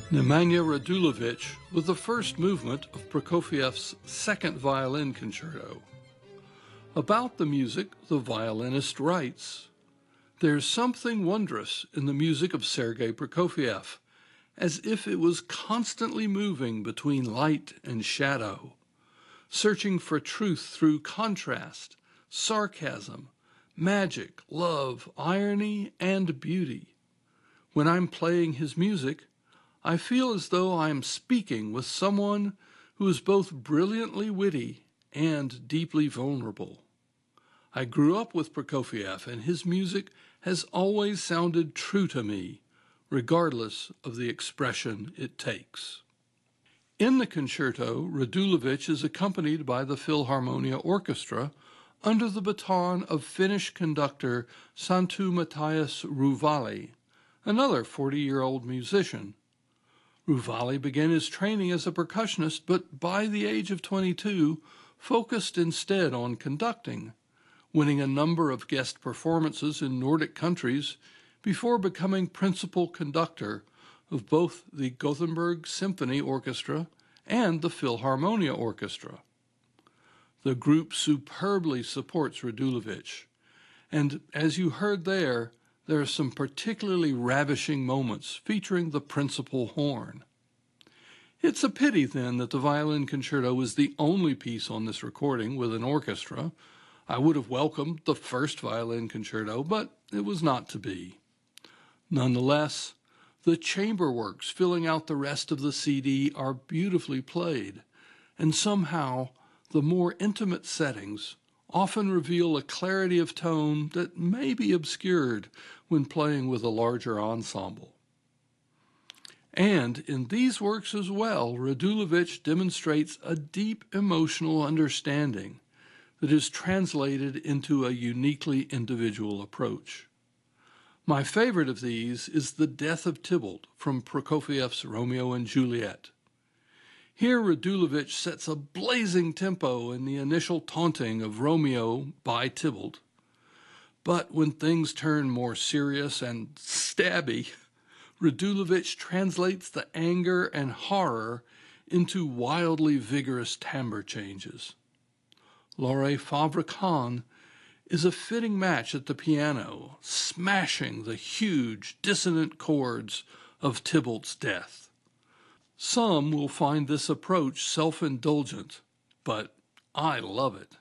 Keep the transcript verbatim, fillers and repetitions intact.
Nemanja Radulović with the first movement of Prokofiev's Second Violin Concerto. About the music, the violinist writes, "There's something wondrous in the music of Sergei Prokofiev, as if it was constantly moving between light and shadow, searching for truth through contrast, sarcasm, magic, love, irony, and beauty. When I'm playing his music, I feel as though I am speaking with someone who is both brilliantly witty and deeply vulnerable. I grew up with Prokofiev, and his music has always sounded true to me, regardless of the expression it takes." In the concerto, Radulović is accompanied by the Philharmonia Orchestra under the baton of Finnish conductor Santtu Matthias Ruuvali, another forty-year-old musician. Ruuvali began his training as a percussionist, but by the age of twenty-two, focused instead on conducting, winning a number of guest performances in Nordic countries before becoming principal conductor of both the Gothenburg Symphony Orchestra and the Philharmonia Orchestra. The group superbly supports Radulović, and as you heard there, there are some particularly ravishing moments featuring the principal horn. It's a pity, then, that the Violin Concerto is the only piece on this recording with an orchestra. I would have welcomed the first Violin Concerto, but it was not to be. Nonetheless, the chamber works filling out the rest of the C D are beautifully played, and somehow the more intimate settings often reveal a clarity of tone that may be obscured when playing with a larger ensemble. And in these works as well, Radulović demonstrates a deep emotional understanding that is translated into a uniquely individual approach. My favorite of these is The Death of Tybalt from Prokofiev's Romeo and Juliet. Here Radulović sets a blazing tempo in the initial taunting of Romeo by Tybalt. But when things turn more serious and stabby, Radulović translates the anger and horror into wildly vigorous timbre changes. Laure Favre-Kahn is a fitting match at the piano, smashing the huge, dissonant chords of Tybalt's death. Some will find this approach self-indulgent, but I love it.